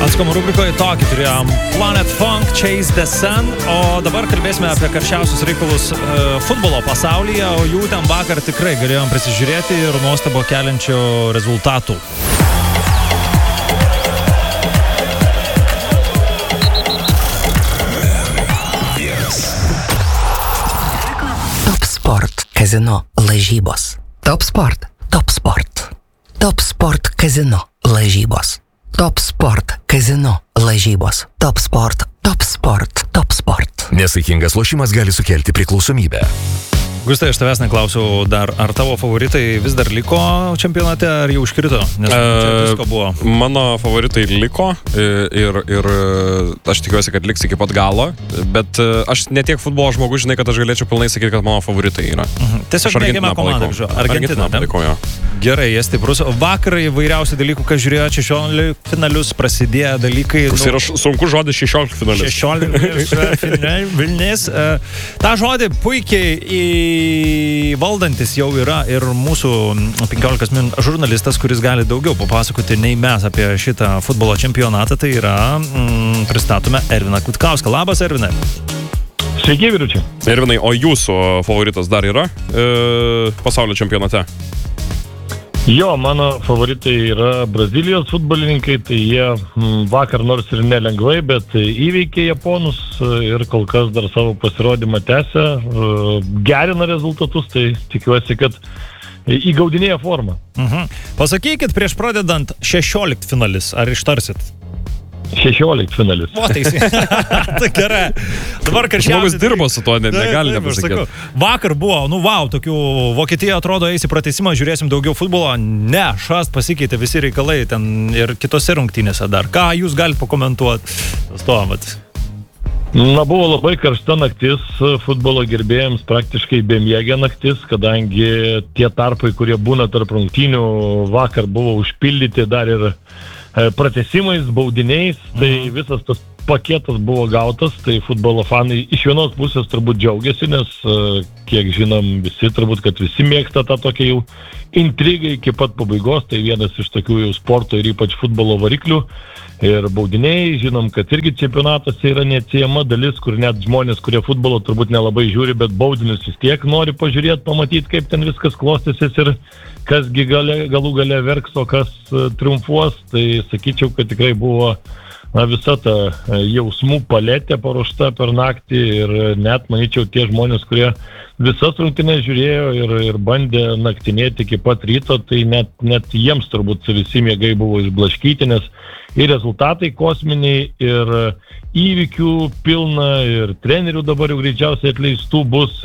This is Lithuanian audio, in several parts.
Atskom rubrikoje tokį turėjom Planet Funk, Chase the Sun, o dabar kalbėsime apie karščiausius reikalus futbolo pasaulyje, o jų ten vakar tikrai galėjom prisižiūrėti ir nuostabo keliančių rezultatų. Top Sport Kazino lažybos. Top Sport. Top Sport. Top Sport Kazino lažybos. Top Sport Kazino lažybos. Top Sport. Top Sport. Top Sport. Nesaikingas lošimas gali sukelti priklausomybę. Gustai, aš tavęs neklausiau dar, ar tavo favoritai vis dar liko čempionate, ar jau užkrito? Nes čia visko buvo. Mano favoritai liko ir aš tikiuosi, kad liks iki pat galo, bet aš ne tiek futbolo žmogus, žinai, kad aš galėčiau pilnai sakyti, kad mano favoritai yra. Tiesiog mėgiama komanda, Argentina palaikau, jo. Gerai, jie stiprus. Vakar įvairiausių dalykų, ką žiūrėjo 16 finalius, prasidėjo dalykai. Tai yra sunku žodis 16 finalius. 16 Vilnės. Ta žodį puikiai valdantis jau yra ir mūsų 15 min žurnalistas, kuris gali daugiau papasakoti nei mes apie šitą futbolo čempionatą, tai yra pristatome Erviną Kutkauską. Labas, Ervinai. Sveiki, vyručiai. Ervinai, o jūsų favoritas dar yra pasaulio čempionate? Jo, mano favoritai yra Brazilijos futbolininkai, tai jie vakar nors ir nelengvai, bet įveikė japonus ir kol kas dar savo pasirodymą tęsia, gerina rezultatus, tai tikiuosi, kad įgaudinėja formą. Pasakykit prieš pradedant 16 finalis, ar ištarsit? 16 finalis. O, teisai. Tai gerai. Dabar žmogus dirbo su to, negali nepasakyti. Vakar buvo, tokių, Vokietija atrodo eis į pratęsimą, žiūrėsim daugiau futbolo. Ne, šast pasikeitė visi reikalai ten ir kitose rungtynėse dar. Ką jūs galite pakomentuoti? Buvo labai karšta naktis futbolo gerbėjams, praktiškai bemiegė naktis, kadangi tie tarpai, kurie būna tarp rungtynių, vakar buvo užpildyti dar ir pratęsimais, baudiniais, tai visas tas paketas buvo gautas, tai futbolo fanai iš vienos pusės turbūt džiaugiasi, nes kiek žinom visi, turbūt, kad visi mėgsta tą tokią jau intrigą iki pat pabaigos, tai vienas iš tokių jau sporto ir ypač futbolo variklių. Ir baudiniai, žinom, kad irgi čempionatas yra neatsiejama dalis, kur net žmonės, kurie futbolo turbūt nelabai žiūri, bet baudinius vis tiek nori pažiūrėti, pamatyti, kaip ten viskas klostysis ir kasgi galų gale verks, o kas triumfuos. Tai sakyčiau, kad tikrai buvo visa ta jausmų paletė paruošta per naktį ir net, manyčiau, tie žmonės, kurie visas rungtynes žiūrėjo ir bandė naktinėti iki pat ryto, tai net jiems turbūt visi miegai buvo išblaškyti, nes ir rezultatai kosminiai, ir įvykių pilna, ir trenerių dabar jau greičiausiai atleistų bus,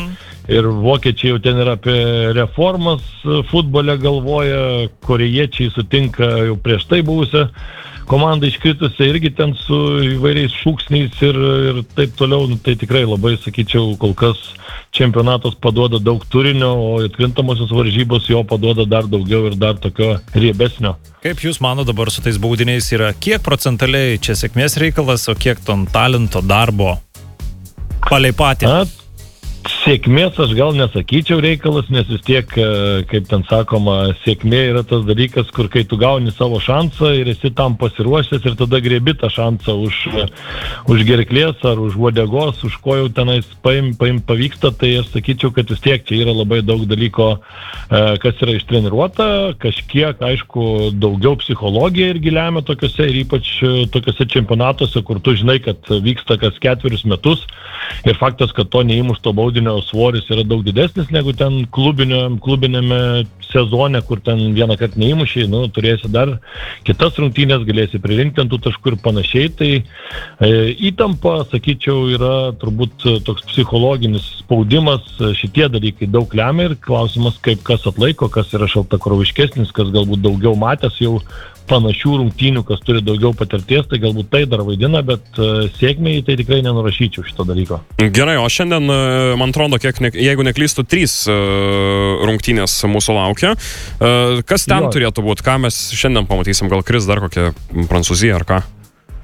ir vokiečiai jau ten yra apie reformas futbole galvoja, korėjiečiai sutinka jau prieš tai buvusią komanda iškritusi irgi ten su įvairiais šūksniais ir taip toliau. Tai tikrai labai, sakyčiau, kol kas čempionatas paduoda daug turinio, o atkrintamosios varžybos jo paduoda dar daugiau ir dar tokio riebesnio. Kaip jūs mano dabar su tais baudiniais yra? Kiek procentaliai čia sėkmės reikalas, o kiek ton talento darbo palei patį? Sėkmės aš gal nesakyčiau reikalas, nes vis tiek, kaip ten sakoma, sėkmė yra tas dalykas, kur kai tu gauni savo šansą ir esi tam pasiruošęs ir tada griebi tą šansą už gerklės ar už uodegos, už ko jau tenais paimt pavyksta, tai aš sakyčiau, kad vis tiek čia yra labai daug dalyko, kas yra ištreniruota, kažkiek, aišku, daugiau psichologija irgi lemia tokiuose ir ypač tokiuose čempionatuose, kur tu žinai, kad vyksta kas 4 metus ir faktas, kad to neįmušto baudinio svoris yra daug didesnis negu ten klubinėme sezone, kur ten vieną kartą neįmušiai, turėsi dar kitas rungtynės, galėsi pririnkti ant tų taškų ir panašiai, tai įtampa, sakyčiau, yra turbūt toks psichologinis spaudimas, šitie dalykai daug lemia ir klausimas, kaip kas atlaiko, kas yra šaltakraujiškesnis, kas galbūt daugiau matęs jau panašių rungtynių, kas turi daugiau patirties, tai galbūt tai dar vaidina, bet sėkmei tai tikrai nenurašyčiau šito dalyko. Gerai, o šiandien, man atrodo, jeigu neklystu, 3 rungtynės mūsų laukia. Kas ten turėtų būti? Ką mes šiandien pamatysim? Gal kris dar kokią Prancūziją ar ką?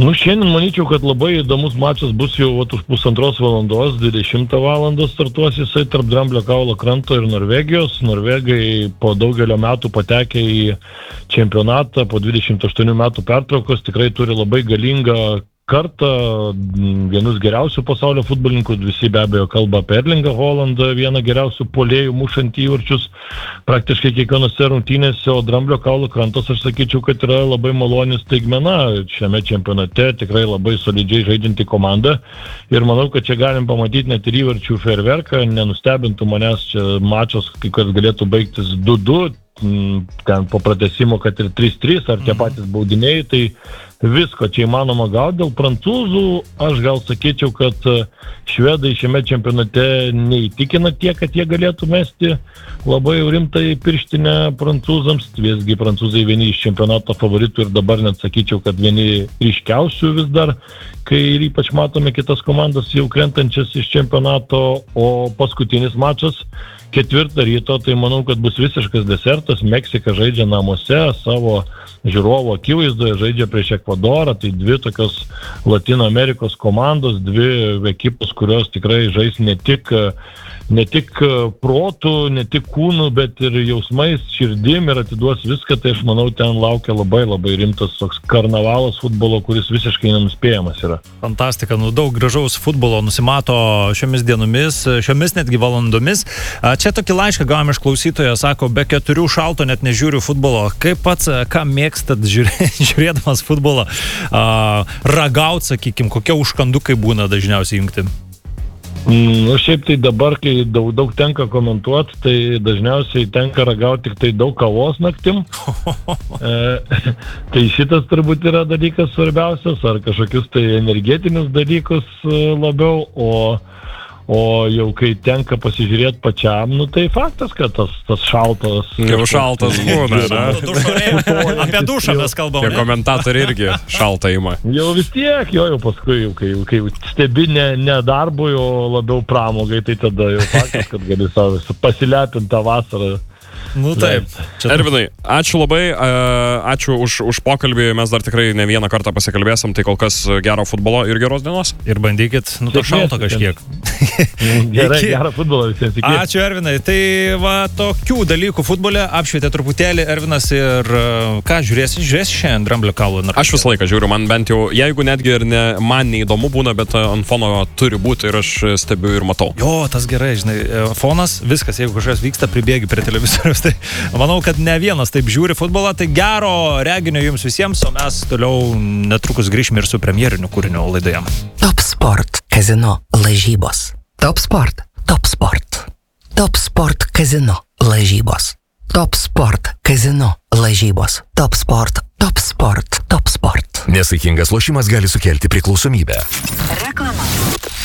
Šiandien manyčiau, kad labai įdomus mačas bus jau už pusantros valandos, 20 valandą startuos jisai tarp Dramblio kaulo kranto ir Norvegijos. Norvegai po daugelio metų patekę į čempionatą, po 28 metų pertraukos tikrai turi labai galingą kartą, vienus geriausių pasaulio futbolininkų, visi be abejo kalba apie Erlingą Haalandą, vieną geriausių puolėjų mušant įvarčius praktiškai kiekvienose rungtynėse, o Dramblio kaulo krantas, aš sakyčiau, kad yra labai maloni staigmena šiame čempionate, tikrai labai solidžiai žaidžianti komanda ir manau, kad čia galim pamatyti net ir įvarčių fejerverką, nenustebintų manęs čia mačas, kai kas galėtų baigtis 2-2, ten po pratęsimo, kad ir 3-3 ar tie patys baudiniai, tai visko čia įmanoma gauti. Dėl prancūzų aš gal sakyčiau, kad švedai šiame čempionate neįtikina tiek, kad jie galėtų mesti labai rimtai pirštinę prancūzams. Visgi prancūzai vieni iš čempionato favoritų ir dabar net sakyčiau, kad vieni ryškiausių vis dar, kai ir ypač matome kitas komandas jau krentančias iš čempionato, o paskutinis mačas 4 ryto, tai manau, kad bus visiškas desertas. Meksika žaidžia namuose, savo žiūrovo akivaizdoje žaidžia prieš Ekvadorą, tai dvi tokios Latino Amerikos komandos, dvi ekipos, kurios tikrai žais ne tik protų, ne tik kūnų, bet ir jausmais, širdim ir atiduos viską, tai aš manau, ten laukia labai labai rimtas toks karnavalas futbolo, kuris visiškai nenuspėjamas yra. Fantastika, daug gražaus futbolo nusimato šiomis dienomis, šiomis netgi valandomis. Čia tokį laišką gavome iš klausytojo, sako, be 4 šalto net nežiūriu futbolo. Kaip pats, ką mėgstat žiūrėdamas futbolą, ragaut, sakykim, kokie užkandukai būna dažniausiai jungti? Šiaip tai dabar, kai daug tenka komentuoti, tai dažniausiai tenka ragauti tik tai daug kavos naktim. Tai šitas turbūt yra dalykas svarbiausias, ar kažkokius tai energetinius dalykus labiau, o jau kai tenka pasižiūrėti pačiam, tai faktas, kad tas šaltas... Jau šaltas būna, ne? Apie dušą mes kalbame. Tie komentatoriai irgi šaltą ima. Jau vis tiek, jau paskui, kai stebi ne darbui, o labiau pramogai, tai tada jau faktas, kad gali savo pasilepinti tą vasarą. Taip. Ervinai, ačiū labai, ačiū už pokalbį, mes dar tikrai ne vieną kartą pasikalbėsim, tai kol kas gero futbolo ir geros dienos. Ir bandykit, to šalto kažkiek. Gerai, gerą futbolą visiems. Ačiū, Ervinai. Tai va, tokių dalykų futbole apšvietė truputėlį Ervinas ir ką žiūrėsi šiandien Dramblio kaulo? Aš visą laiką žiūriu, man bent jau, jeigu netgi ir man neįdomu būna, bet ant fono turi būti ir aš stebiu ir matau. Jo, tas gerai, žinai, fonas, viskas, jeigu kažkas vyksta, pribėgi prie televizoriaus. Tai manau, kad ne vienas taip žiūri futbolą, tai gero reginio jums visiems, o mes toliau netrukus grįžime ir su premjeriniu kūriniu laidoje. Top Sport Kazino lažybos. Top Sport, Top Sport. Top Sport Kazino lažybos. Top Sport Kazino lažybos. Top Sport, Top Sport, Top Sport. Nesaikingas lošimas gali sukelti priklausomybę.